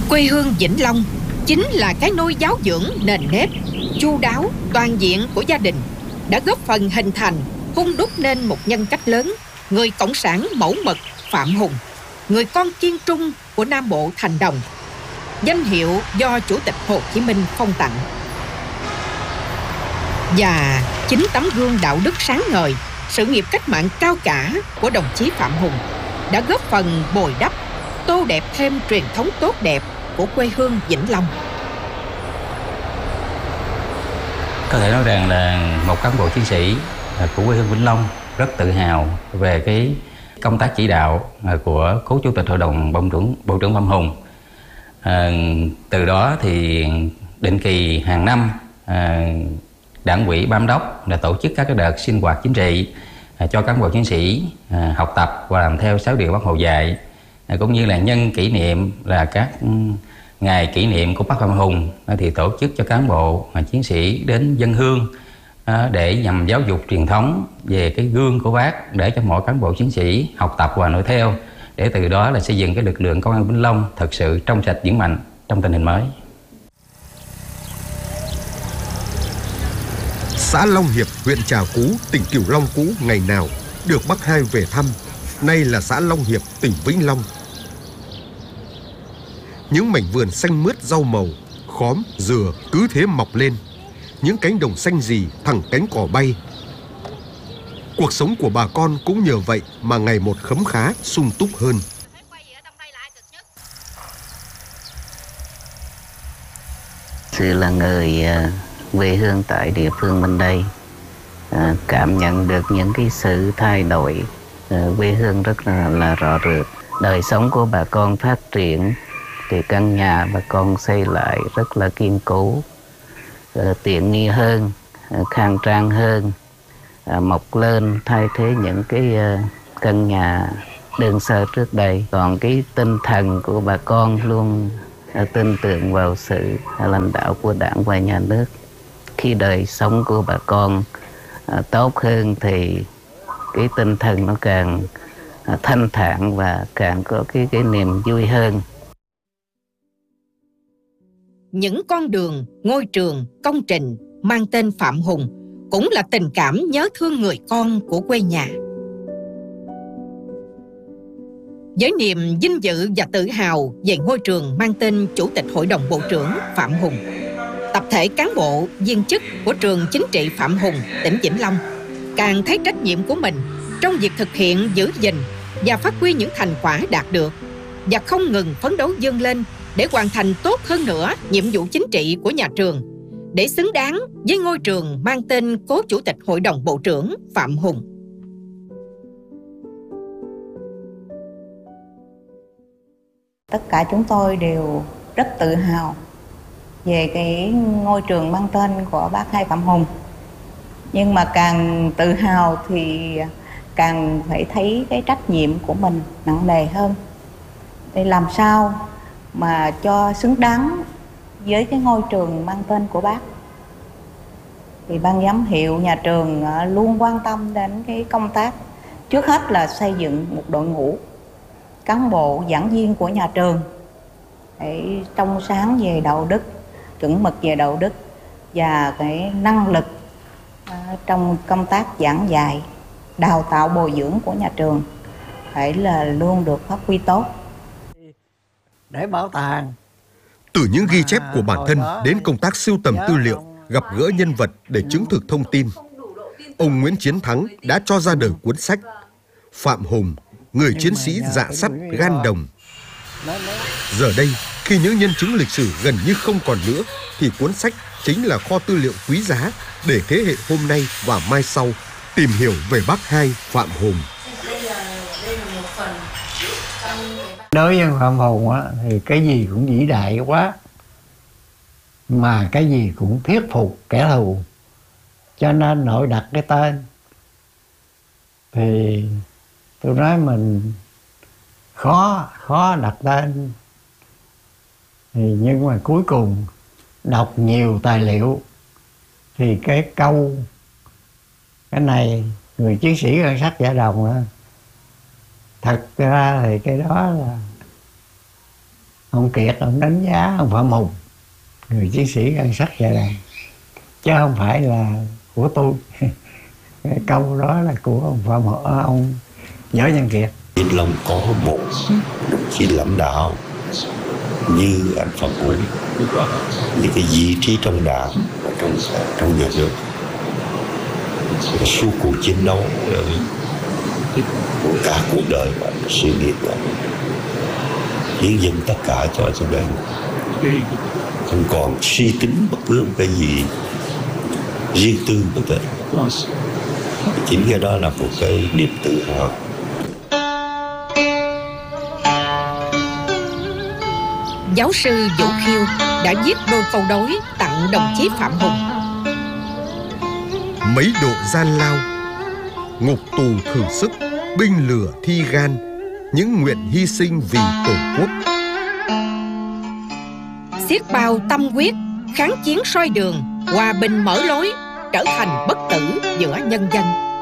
Quê hương Vĩnh Long chính là cái nôi giáo dưỡng nền nếp, chu đáo, toàn diện của gia đình, đã góp phần hình thành, hun đúc nên một nhân cách lớn, người cộng sản mẫu mực Phạm Hùng, người con kiên trung của Nam Bộ Thành Đồng, danh hiệu do Chủ tịch Hồ Chí Minh phong tặng. Và chính tấm gương đạo đức sáng ngời, sự nghiệp cách mạng cao cả của đồng chí Phạm Hùng đã góp phần bồi đắp, tô đẹp thêm truyền thống tốt đẹp của quê hương Vĩnh Long. Có thể nói rằng là một cán bộ chiến sĩ của quê hương Vĩnh Long rất tự hào về cái công tác chỉ đạo của cố Chủ tịch Hội đồng Bộ trưởng Phạm Hùng. Từ đó thì định kỳ hàng năm Đảng ủy Ban đốc đã tổ chức các cái đợt sinh hoạt chính trị cho cán bộ chiến sĩ học tập và làm theo 6 điều Bác Hồ dạy, cũng như là nhân kỷ niệm là các ngày kỷ niệm của Bác Phạm Hùng thì tổ chức cho cán bộ chiến sĩ đến dâng hương để nhằm giáo dục truyền thống về cái gương của Bác, để cho mỗi cán bộ chiến sĩ học tập và noi theo, để từ đó là xây dựng cái lực lượng công an Vĩnh Long thật sự trong sạch vững mạnh trong tình hình mới. Xã Long Hiệp, huyện Trà Cú, tỉnh Cửu Long cũ ngày nào được Bác Hai về thăm, nay là xã Long Hiệp, tỉnh Vĩnh Long. Những mảnh vườn xanh mướt rau màu, khóm, dừa cứ thế mọc lên. Những cánh đồng xanh rì, thẳng cánh cỏ bay. Cuộc sống của bà con cũng nhờ vậy mà ngày một khấm khá, sung túc hơn. Sự là người quê hương tại địa phương bên đây, cảm nhận được những cái sự thay đổi quê hương rất là rõ rệt. Đời sống của bà con phát triển thì căn nhà bà con xây lại rất là kiên cố, tiện nghi hơn, khang trang hơn, mọc lên thay thế những cái căn nhà đơn sơ trước đây. Còn cái tinh thần của bà con luôn tin tưởng vào sự lãnh đạo của Đảng và Nhà nước. Khi đời sống của bà con tốt hơn thì cái tinh thần nó càng thanh thản và càng có cái niềm vui hơn. Những con đường, ngôi trường, công trình mang tên Phạm Hùng cũng là tình cảm nhớ thương người con của quê nhà. Với niềm vinh dự và tự hào về ngôi trường mang tên Chủ tịch Hội đồng Bộ trưởng Phạm Hùng, tập thể cán bộ, viên chức của trường chính trị Phạm Hùng, tỉnh Vĩnh Long càng thấy trách nhiệm của mình trong việc thực hiện, giữ gìn và phát huy những thành quả đạt được, và không ngừng phấn đấu vươn lên để hoàn thành tốt hơn nữa nhiệm vụ chính trị của nhà trường, để xứng đáng với ngôi trường mang tên cố Chủ tịch Hội đồng Bộ trưởng Phạm Hùng. Tất cả chúng tôi đều rất tự hào về cái ngôi trường mang tên của Bác Hai Phạm Hùng. Nhưng mà càng tự hào thì càng phải thấy cái trách nhiệm của mình nặng nề hơn, để làm sao mà cho xứng đáng với cái ngôi trường mang tên của Bác. Thì ban giám hiệu nhà trường luôn quan tâm đến cái công tác, trước hết là xây dựng một đội ngũ cán bộ giảng viên của nhà trường để trong sáng về đạo đức, chuẩn mực về đạo đức, và cái năng lực trong công tác giảng dạy, đào tạo bồi dưỡng của nhà trường phải là luôn được phát huy tốt. Để bảo tàng. Từ những ghi chép của bản thân đến công tác sưu tầm tư liệu, gặp gỡ nhân vật để chứng thực thông tin, ông Nguyễn Chiến Thắng đã cho ra đời cuốn sách Phạm Hùng, người chiến sĩ dạ sắt gan đồng. Giờ đây, khi những nhân chứng lịch sử gần như không còn nữa, thì cuốn sách chính là kho tư liệu quý giá để thế hệ hôm nay và mai sau tìm hiểu về Bác Hai Phạm Hùng. Đối với Phạm Hùng á, thì cái gì cũng vĩ đại quá, mà cái gì cũng thuyết phục kẻ thù, cho nên nội đặt cái tên. Thì tôi nói mình khó đặt tên, thì nhưng mà cuối cùng đọc nhiều tài liệu thì cái câu cái này người chiến sĩ gan sắt dạ đồng á, thật ra thì cái đó là ông Kiệt ông đánh giá ông Phạm Hùng, người chiến sĩ ăn sắc dạ đàn, chứ không phải là của tôi. Cái câu đó là của ông ông Võ Văn Kiệt. Vĩnh Long có một đồng chí lãnh đạo như anh Phạm Hùng, những cái vị trí trong đảng và trong nhà nước, suốt cuộc chiến đấu của cả cuộc đời và sự nghiệp đó, hiến dâng tất cả cho đây, không còn suy tính bất cứ cái gì riêng tư của mình. Chính cái đó là một cái niềm tự hào. Giáo sư Vũ Khiêu đã viết đôi câu đối tặng đồng chí Phạm Hùng. Mấy độ gian lao, ngục tù thử sức, binh lửa thi gan, những nguyện hy sinh vì Tổ quốc. Xiết bao tâm quyết, kháng chiến soi đường, hòa bình mở lối, trở thành bất tử giữa nhân dân.